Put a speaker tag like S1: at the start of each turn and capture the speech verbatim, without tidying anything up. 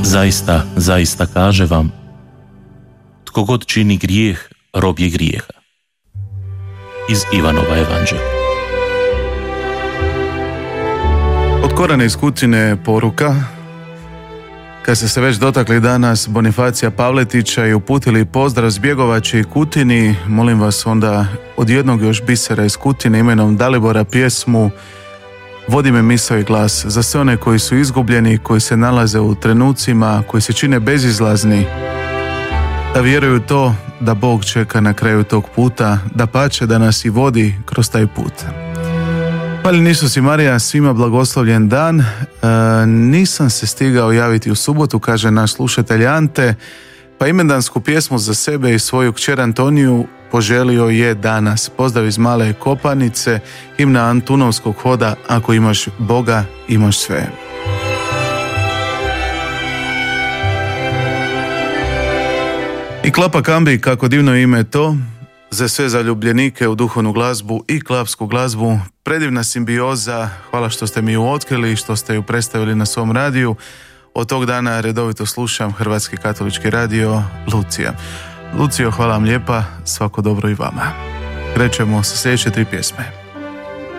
S1: Zaista, zaista kaže vam, tko god čini grijeh, rob je grijeha. Iz Ivanova evanđelja.
S2: Od Korane iz Kutine poruka. Kad ste se već dotakli danas Bonifacija Pavletića i uputili pozdrav Zbjegovači i Kutini, molim vas onda od jednog još bisera iz Kutine imenom Dalibora pjesmu Vodi me misao i glas za sve one koji su izgubljeni, koji se nalaze u trenucima, koji se čine bezizlazni, da vjeruju to da Bog čeka na kraju tog puta, da pače da nas i vodi kroz taj put. Hvala Isus i Marija, svima blagoslovljen dan. E, nisam se stigao javiti u subotu, kaže naš slušatelj Ante, pa imendansku pjesmu za sebe i svoju kćer Antoniju poželio je danas. Pozdrav iz Male Kopanice, himna Antunovskog hoda, ako imaš Boga, imaš sve. I Klapa Kambi, kako divno ime to, za sve zaljubljenike u duhovnu glazbu i klapsku glazbu, predivna simbioza, hvala što ste mi ju otkrili, što ste ju predstavili na svom radiju. Od tog dana redovito slušam Hrvatski katolički radio Lucija. Lucijo, hvala vam lijepa, svako dobro i vama. Krećemo sa sljedeće tri pjesme.